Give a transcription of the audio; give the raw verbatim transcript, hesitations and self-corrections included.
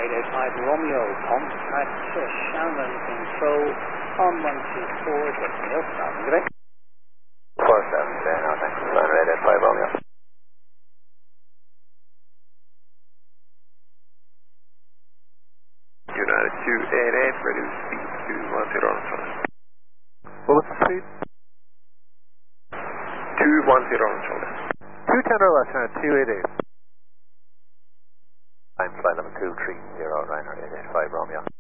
eight eight five Romeo, contact Shannon Control on one two four, Daniel South. Good day. four seven, there now, thanks. Liner eight eight five Romeo. United two eight eight, reduce speed to one zero on Charlie. What was the speed? two one zero on Charlie. two ten or less, uh, two eight eight. I'm flight level two three zero, Ryanair eight eight five Romeo.